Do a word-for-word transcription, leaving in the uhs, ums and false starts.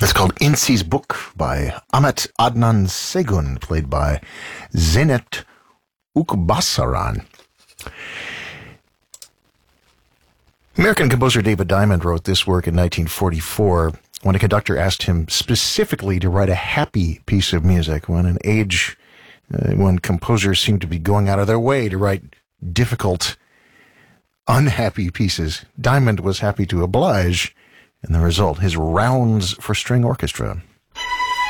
It's called Insi's Book by Ahmet Adnan Segun, played by Zeynep Ukbasaran. American composer David Diamond wrote this work in nineteen forty-four when a conductor asked him specifically to write a happy piece of music when an age uh, when composers seem to be going out of their way to write difficult, unhappy pieces. Diamond was happy to oblige, and the result, his Rounds for String Orchestra.